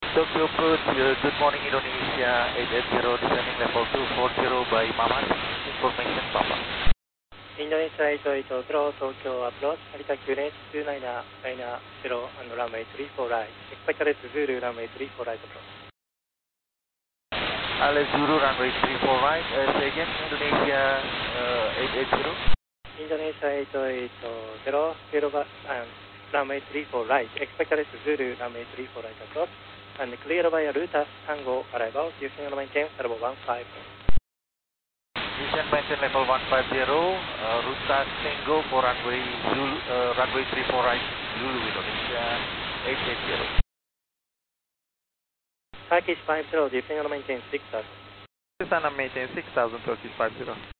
Tokyo approach, good morning Indonesia, 880 descending level 240 by Mama, information Papa. Indonesia 880, Tokyo approach, Narita QNH 29, China 0 and runway 34 right. Expected Zulu runway 34 right approach. Zulu runway 34 right, say again, Indonesia 880. Indonesia 880, runway 34 right. Expected Zulu runway 34 right approach. And clear by Ruta Tango arrival, descent maintain level 150. Descent maintain level 150, Ruta Tango for runway 34 right, Zulu Indonesia 880. Turkish 50, descent maintain 6000. Descend and maintain 6000, Turkish 50.